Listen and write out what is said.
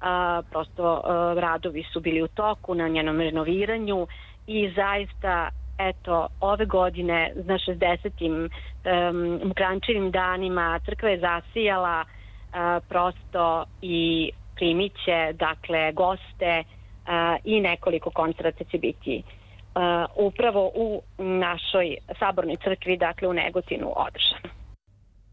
prosto radovi su bili u toku na njenom renoviranju i zaista eto, ove godine na 60. Mokranjčevim danima crkva je zasijala prosto i primit će, dakle, goste i nekoliko koncerata će biti upravo u našoj sabornoj crkvi, dakle u Negotinu održano.